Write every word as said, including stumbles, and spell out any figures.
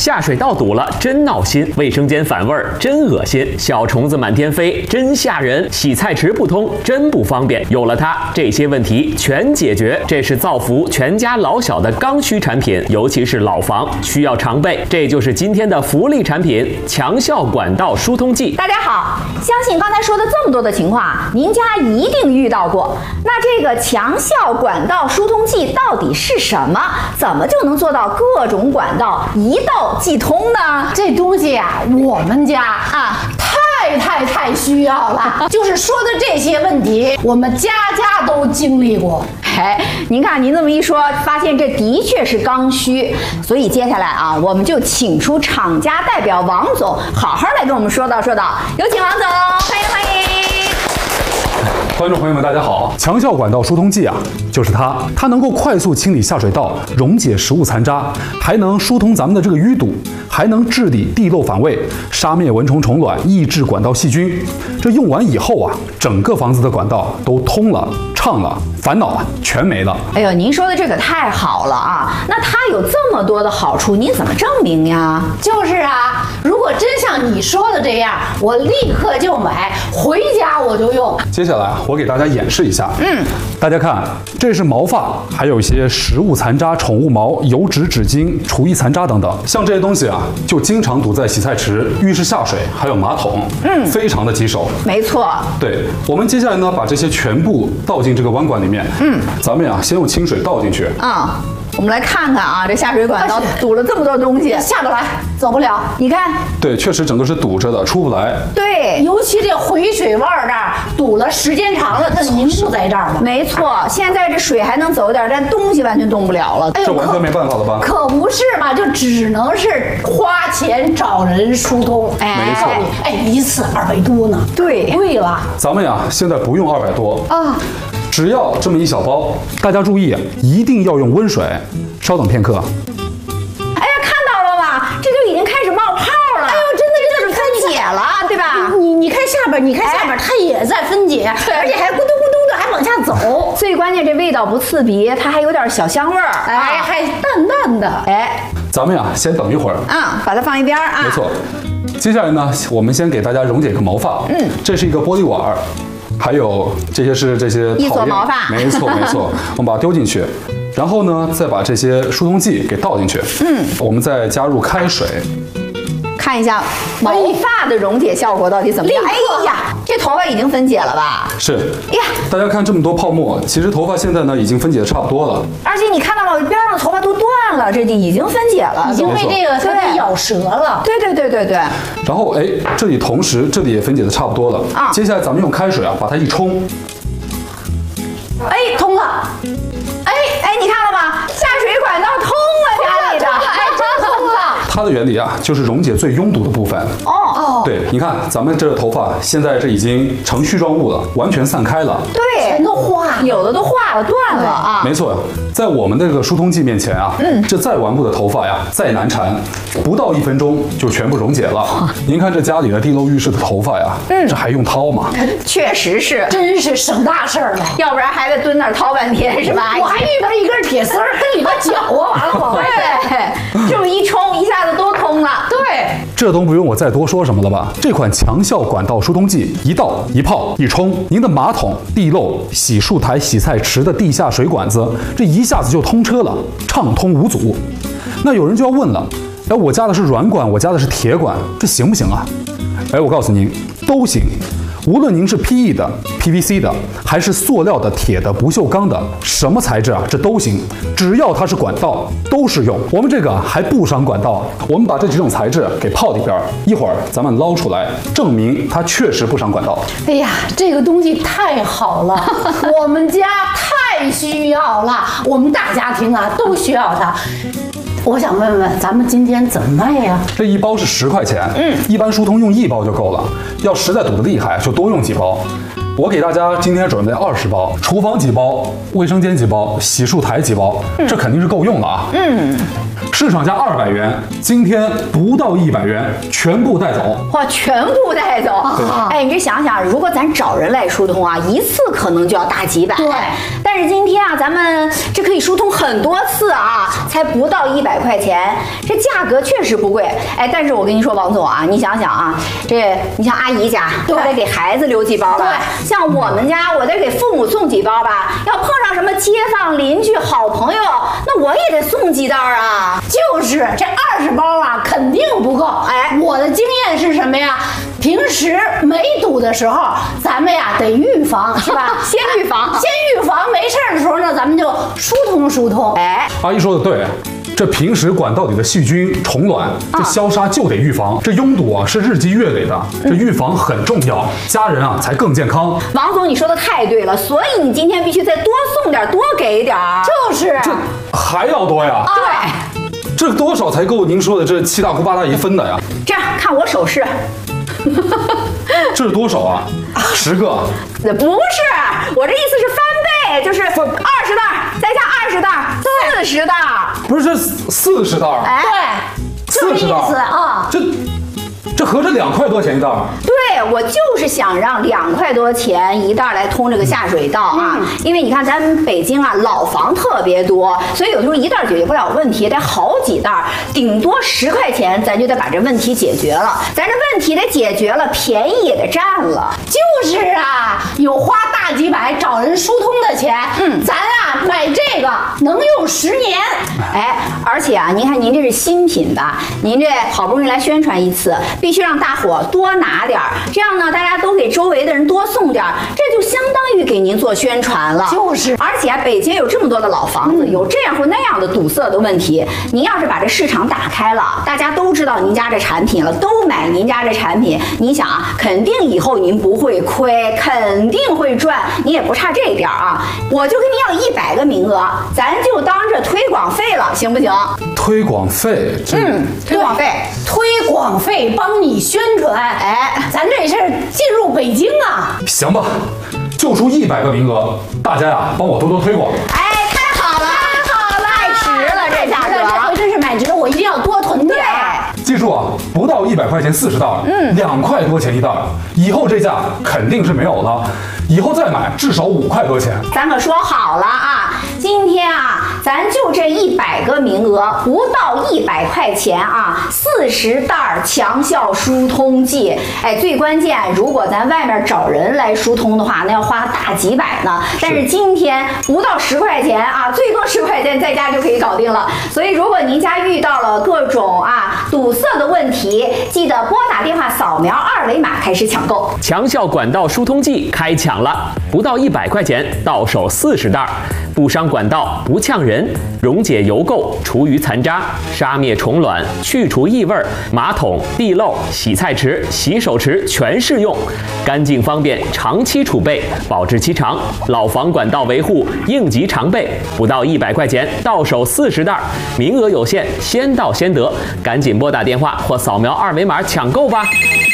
下水道堵了真闹心，卫生间反味儿真恶心，小虫子满天飞真吓人，洗菜池不通真不方便。有了它，这些问题全解决。这是造福全家老小的刚需产品，尤其是老房需要常备。这就是今天的福利产品——强效管道疏通剂。 大家好，相信刚才说的这么多的情况，您家一定遇到过。那这个强效管道疏通剂到底是什么？怎么就能做到各种管道一道即通呢？ 这东西啊，我们家啊太太太需要了。就是说的这些问题，我们家家都经历过。 哎，您看您这么一说，发现这的确是刚需。所以接下来啊，我们就请出厂家代表王总，好好来跟我们说道说道。有请王总，欢迎欢迎。 观众朋友们，大家好！强效管道疏通剂啊，就是它，它能够快速清理下水道，溶解食物残渣，还能疏通咱们的这个淤堵，还能治理地漏反味，杀灭蚊虫虫卵，抑制管道细菌。这用完以后啊，整个房子的管道都通了、畅了，烦恼啊全没了。 哎呦，您说的这可太好了啊！那它有这么多的好处，您怎么证明呀？ 就是啊，如果真像你说的这样，我立刻就买，回家我就用。 接下来啊，我给大家演示一下。嗯，大家看，这是毛发，还有一些食物残渣、宠物毛、油脂、纸巾、厨艺残渣等等。像这些东西啊，就经常堵在洗菜池、浴室下水，还有马桶，嗯，非常的棘手。 没错。 对，我们接下来呢，把这些全部倒进这个弯管里面。嗯，咱们呀，先用清水倒进去。 啊、嗯。我们来看看啊，这下水管道堵了这么多东西， 下不来，走不了。你看， 对，确实整个是堵着的，出不来。 对， 尤其这回水弯这儿堵了，时间长了，它凝固在这儿了。 没错，现在这水还能走点，但东西完全动不了了。 哎呦， 这完全没办法了吧？ 可不是嘛，就只能是花钱找人疏通。 哎， 没错。 哎，一次二百多呢。 对， 贵了。 咱们呀，现在不用二百多啊。 只要这么一小包，大家注意，一定要用温水。稍等片刻。 哎呀，看到了吗？这就已经开始冒泡了。 哎呦，真的这就是分解了，对吧？ 你你看下边，你看下边，它也在分解，而且还咕嘟咕嘟的还往下走。 最关键，这味道不刺鼻，它还有点小香味儿， 哎，还淡淡的。 哎， 咱们呀，先等一会儿。 啊，把它放一边啊。 没错。接下来呢，我们先给大家溶解一个毛发。嗯，这是一个玻璃碗。还有这些是这些一撮毛发， 没错没错，我们把它丢进去，然后呢，再把这些疏通剂给倒进去。嗯，我们再加入开水， 看一下毛发的溶解效果到底怎么样？哎呀，这头发已经分解了吧？ 是。 呀， 大家看这么多泡沫，其实头发现在呢已经分解的差不多了。 而且你看到了边上的头发都断了，这就已经分解了， 已经被这个它给咬折了。 对对对对对。 然后哎，这里同时这里也分解的差不多了啊。接下来咱们用开水啊把它一冲， 哎，通了。 哎哎，你看了吗？下水管道通了，家里的， 哎，真通了。 它的原理啊，就是溶解最拥堵的部分。 哦哦， 对，你看咱们这个头发现在这已经成絮状物了，完全散开了。 对， 全都化， 有的都化了、断了啊。 没错，在我们这个疏通剂面前啊，嗯，这再顽固的头发呀，再难缠，不到一分钟就全部溶解了。您看这家里的地漏浴室的头发呀，嗯，这还用掏吗？ 确实是， 真是省大事儿了， 要不然还得蹲那儿掏半天，是吧？ 我还遇到一根铁丝儿跟里边搅啊，完了往外对，这么一冲，一下子都通了。 对， 这都不用我再多说什么了吧？这款强效管道疏通剂一倒一泡一冲，您的马桶、地漏、洗漱台、洗菜池的地下水管子，这一下子就通车了，畅通无阻。那有人就要问了，哎，我家的是软管，我家的是铁管，这行不行啊？哎，我告诉您，都行。无论您是 P E 的、P V C 的，还是塑料的、铁的、不锈钢的，什么材质啊，这都行，只要它是管道，都适用。我们这个还不伤管道，我们把这几种材质给泡里边，一会儿咱们捞出来，证明它确实不伤管道。 哎呀，这个东西太好了，我们家太需要了，我们大家庭啊都需要它。我想问问，咱们今天怎么卖呀？ 这一包是十块钱，嗯，一般疏通用一包就够了。要实在堵得厉害，就多用几包。我给大家今天准备二十包，厨房几包，卫生间几包，洗漱台几包，这肯定是够用了啊。嗯， 市场价二百元，今天不到一百元，全部带走。 哇，全部带走！哎，你这想想，如果咱找人来疏通啊，一次可能就要大几百。 对， 但是今天啊，咱们这可以疏通很多次啊，才不到一百块钱，这价格确实不贵。哎，但是我跟你说，王总啊，你想想啊，这你像阿姨家，她得给孩子留几包吧？ 对， 像我们家，我得给父母送几包吧？要碰上什么街坊邻居、好朋友，那我也得送几袋啊。 就是这二十包啊，肯定不够。哎，我的经验是什么呀？平时没堵的时候，咱们呀得预防，是吧？ 先预防， 先预防，没事的时候呢，咱们就疏通疏通。 哎， 阿姨说的对。这平时管道里的细菌虫卵，这消杀就得预防。这拥堵啊是日积月累的，这预防很重要，家人啊才更健康。 王总，你说的太对了，所以你今天必须再多送点，多给点儿。 就是， 这还要多呀？ 对， 这多少才够您说的这七大姑八大姨分的呀？ 这样看我手势。 这是多少啊？十个？ 不是，我这意思是翻倍，就是二十袋，再加二十袋，四十袋。 不是，这四十袋？ 哎， 对， 四十袋啊， 这这合着两块多钱一袋。 对，我就是想让两块多钱一袋来通这个下水道啊，嗯、因为你看咱们北京啊老房特别多，所以有时候一袋解决不了问题，得好几袋，顶多十块钱咱就得把这问题解决了。咱这问题得解决了，便宜也得占了。 就是啊，有花大几百找人疏通的钱，嗯，咱啊买这个能用十年。 哎，而且啊，您看您这是新品吧？您这好不容易来宣传一次，必须让大伙多拿点儿。这样呢，大家都给周围的人多送点儿，这就相当于给您做宣传了。 就是， 而且啊，北京有这么多的老房子，嗯、有这样或那样的堵塞的问题，您要是把这市场打开了，大家都知道您家这产品了，都买您家这产品，你想啊，肯定以后您不会亏，肯定会赚，你也不差这点儿啊。我就跟您要一百个名额，咱就当这推广费了，行不行？ 推广费， 嗯，推广费， 推广费帮你宣传，哎，咱这事儿进入北京啊。 行吧，就出一百个名额，大家呀帮我多多推广。 哎，太好了，太好了，太值了，这价格， 这回真是买值，我一定要多囤点。 记住啊，不到一百块钱四十袋，嗯，两块多钱一袋，以后这价肯定是没有了。以后再买至少五块多钱。 咱可说好了啊，今天啊，咱就这一百个名额，不到一百块钱啊，四十袋强效疏通剂。哎，最关键，如果咱外面找人来疏通的话，那要花大几百呢。但是今天不到十块钱啊，最多十块钱在家就可以搞定了。所以，如果您家遇到了各种啊堵塞的问题，记得拨打电话扫描二维码开始抢购。 强效管道疏通剂开抢了，不到一百块钱，到手四十袋，不伤管道，不呛人，溶解油垢，除余残渣，杀灭虫卵，去除异味，马桶、地漏、洗菜池、洗手池全适用，干净方便，长期储备，保质期长，老房管道维护应急常备，不到一百块钱，到手四十袋，名额有限，先到先得，赶紧拨打电话或扫描二维码抢购吧。